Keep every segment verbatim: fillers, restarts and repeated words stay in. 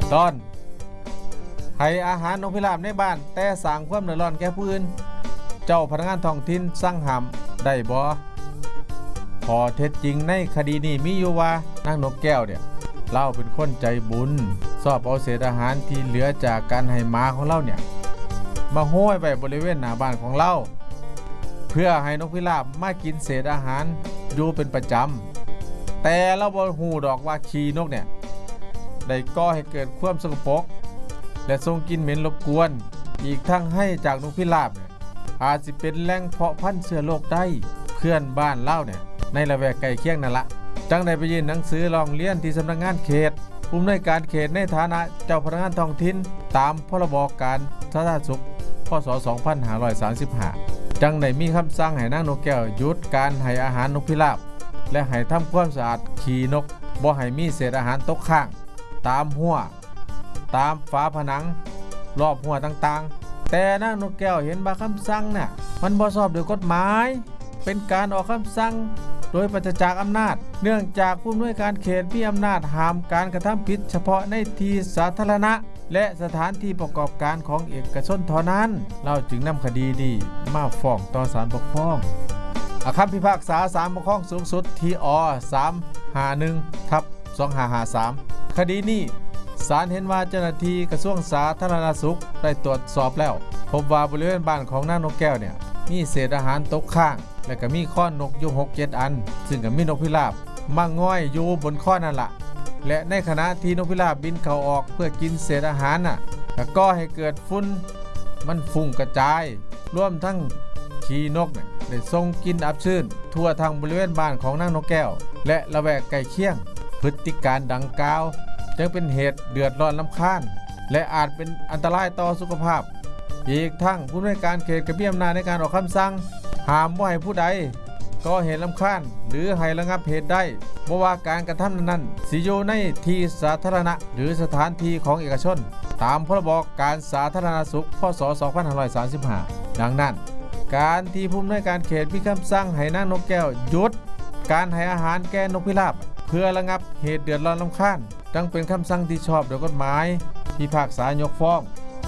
ตอนให้อาหารนกพิราบในบ้านแต่สร้างความเดือดร้อนแก่ผู้อื่นเจ้าพนักงานท้องถิ่นสั่งห้ามได้บ่พอเท็จจริงในคดีนี้มีอยู่ว่านางนกแก้วเนี่ยเล่าเป็นคนใจบุญชอบเอาเศษอาหารที่เหลือจากการให้หมาของเล่าเนี่ยมาโห้ยไว้บริเวณหน้าบ้านของเล่าเพื่อให้นกพิราบมากินเศษอาหารอยู่เป็นประจำแต่เราบ่ฮู้ดอกว่าขี้นกเนี่ยได้ก่อให้เกิดความสกปรกและส่งกลิ่นเหม็นรบกวนอีกทั้งให้จากนกพิราบเนี่ยอาจสิเป็นแหล่งเพาะพันธุ์เชื้อโรคได้เพื่อนบ้านเล่าเนี่ยในละแวกใกล้เคียงนั่นละจังได้ไปยื่นหนังสือร้องเรียนที่สำนักงานเขตผู้อำนวยการเขตในฐานะเจ้าพนักงานท้องถิ่นตามพรบการสาธารณสุขพ.ศ. สองพันห้าร้อยสามสิบห้าจังได้มีคำสั่งให้นางนกแก้วหยุดการให้อาหารนกพิราบและให้ทำความสะอาดขี้นกบ่ให้มีเศษอาหารตกค้างตามหัวตามฝาผนังรอบหัวต่างๆแต่นางนกแก้วเห็นว่าคำสั่งน่ะมันบ่ชอบด้วยกฎหมายเป็นการออกคำสั่งโดยปราศจากอำนาจเนื่องจากผู้อำนวยการเขตมีอำนาจห้ามการกระทำผิดเฉพาะในที่สาธารณะและสถานที่ประกอบการของเอกชนเท่านั้นเราจึงนำคดีนี้มาฟ้องต่อศาลปกครองคำพิพากษาศาลปกครองสูงสุดที่อ สามห้าหนึ่ง ทับ สองห้าห้าสาม คดีนี้ศาลเห็นว่าเจ้าหน้าที่กระทรวงสาธารณสุขได้ตรวจสอบแล้วพบว่าบริเวณบ้านของนางนกแก้วเนี่ยมีเศษอาหารตกค้างและก็มีข้อนกอยู่ หกเจ็ด อันซึ่งก็มีนกพิราบมาง่อยอยู่บนข้อนั่นละและในขณะที่นกพิราบบินเข้าออกเพื่อกินเศษอาหารน่ะก็ก่อให้เกิดฝุ่นมันฟุ้งกระจายรวมทั้งขี้นกเนี่ยได้ส่งกลิ่นอับชื้นทั่วทางบริเวณบ้านของนางนกแก้วและละแวกใกล้เคียงพฤติการดังกล่าวจึงเป็นเหตุเดือดร้อนรำคาญและอาจเป็นอันตรายต่อสุขภาพอีกทั้งผู้อำนวยการเขตก็มีอำนาจในการออกคำสั่งห้ามบ่ให้ผู้ใดก่อเหตุรำคาญหรือให้ระงับเหตุได้บ่ว่าการกระทำนั้นสิอยู่ในที่สาธารณะหรือสถานที่ของเอกชนตามพรบการสาธารณสุขพ.ศ. สองพันห้าร้อยสามสิบห้าดังนั้นการที่ผู้อำนวยการเขตมีคำสั่งให้นางนกแก้วหยุดการให้อาหารแก่นกพิราบเพื่อระงับเหตุเดือดร้อนรำคาญดังเป็นคำสั่งที่ชอบโดยกฎหมายพิพากษายกฟ้อง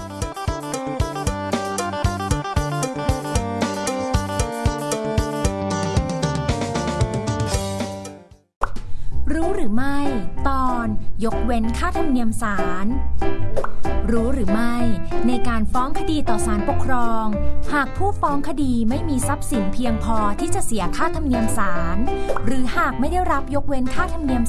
รู้หรือไม่ตอนยกเว้นค่าธรรมเนียมศาลรู้หรือไม่ในการฟ้องคดีต่อศาลปกครองหากผู้ฟ้องคดีไม่มีทรัพย์สินเพียงพอที่จะเสียค่าธรรมเนียมศาลหรือหากไม่ได้รับยกเว้นค่าธรรมเนียม